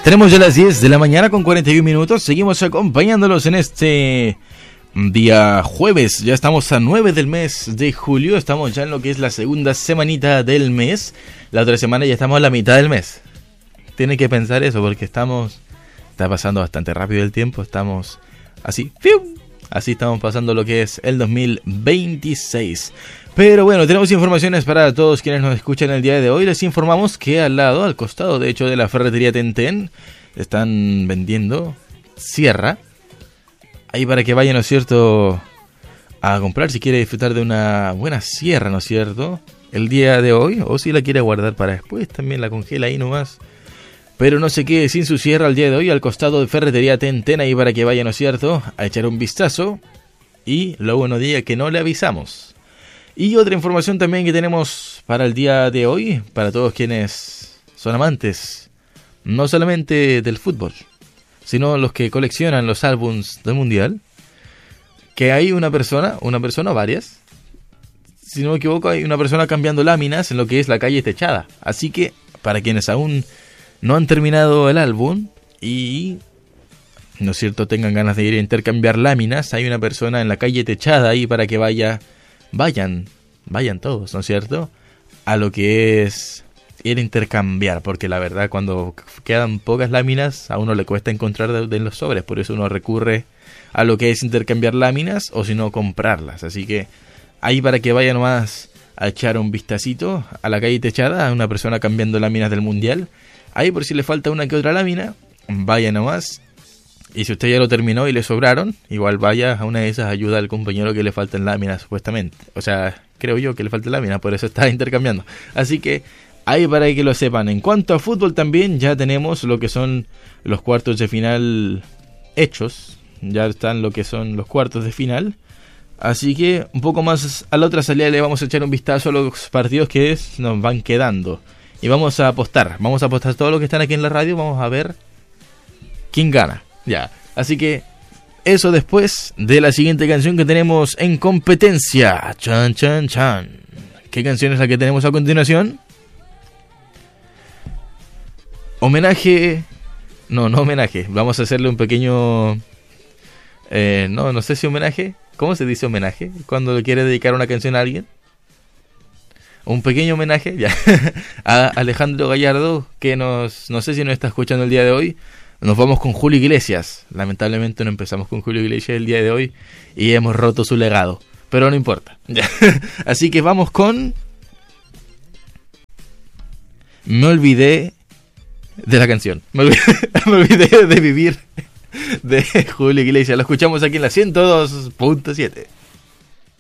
Tenemos ya las 10 de la mañana con 41 minutos. Seguimos acompañándolos en este día jueves. Ya estamos a 9 del mes de julio. Estamos ya en lo que es la segunda semanita del mes. La otra semana ya estamos a la mitad del mes. Tiene que pensar eso porque está pasando bastante rápido el tiempo. Estamos así, ¡fiu! Así estamos pasando lo que es el 2026. Pero bueno, tenemos informaciones para todos quienes nos escuchan el día de hoy. Les informamos que al costado de hecho de la ferretería Tentén, están vendiendo sierra. Ahí para que vayan, ¿no es cierto?, a comprar si quiere disfrutar de una buena sierra, ¿no es cierto?, el día de hoy. O si la quiere guardar para después, también la congela ahí nomás. Pero no se quede sin su sierra el día de hoy, al costado de ferretería Tentén, ahí para que vayan, ¿no es cierto?, a echar un vistazo. Y luego no diga que no le avisamos. Y otra información también que tenemos para el día de hoy, para todos quienes son amantes, no solamente del fútbol, sino los que coleccionan los álbums del mundial, que hay una persona o varias, si no me equivoco, hay una persona cambiando láminas en lo que es la calle techada. Así que, para quienes aún no han terminado el álbum y, ¿no es cierto?, tengan ganas de ir a intercambiar láminas, hay una persona en la calle techada ahí para que vayan todos, ¿no es cierto?, a lo que es ir a intercambiar, porque la verdad cuando quedan pocas láminas a uno le cuesta encontrar de los sobres, por eso uno recurre a lo que es intercambiar láminas o si no comprarlas. Así que ahí para que vayan nomás a echar un vistacito a la calle techada, a una persona cambiando láminas del mundial. Ahí por si le falta una que otra lámina, vaya nomás. Y si usted ya lo terminó y le sobraron, igual vaya a una de esas, ayuda al compañero que le faltan láminas supuestamente. O sea, creo yo que le falta láminas, por eso está intercambiando. Así que ahí para que lo sepan. En cuanto a fútbol también ya tenemos lo que son los cuartos de final hechos. Ya están lo que son los cuartos de final. Así que un poco más a la otra salida le vamos a echar un vistazo a los partidos que nos van quedando. Y vamos a apostar todo lo que están aquí en la radio. Vamos a ver quién gana. Ya, así que eso después de la siguiente canción que tenemos en competencia. Chan, chan, chan. ¿Qué canción es la que tenemos a continuación? Homenaje. No homenaje. Vamos a hacerle un pequeño... no sé si homenaje. ¿Cómo se dice homenaje? Cuando le quiere dedicar una canción a alguien. Un pequeño homenaje ya a Alejandro Gallardo, que no sé si nos está escuchando el día de hoy. Nos vamos con Julio Iglesias. Lamentablemente no empezamos con Julio Iglesias el día de hoy y hemos roto su legado, pero no importa. Así que vamos con Me olvidé de la canción. Me olvidé de vivir, de Julio Iglesias. Lo escuchamos aquí en la 102.7.